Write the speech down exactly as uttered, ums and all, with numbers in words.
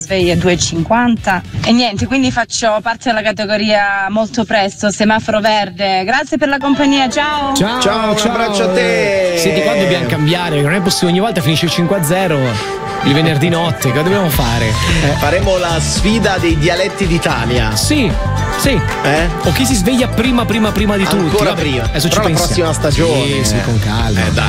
sveglia due e cinquanta e niente, quindi faccio parte della categoria molto presto, semaforo verde. Grazie per la compagnia, ciao. Ciao, ciao, ciao. Un abbraccio a te. Senti, qua dobbiamo cambiare, non è possibile, ogni volta finisce il cinque a zero il venerdì notte, cosa dobbiamo fare? Eh. Faremo la sfida dei dialetti d'Italia. Sì, sì. Eh? O chi si sveglia prima, prima, prima di tutti. Ancora Vabbè, prima. Adesso Però ci la pensiamo. prossima stagione. Sì, sì, con calma. Eh dai.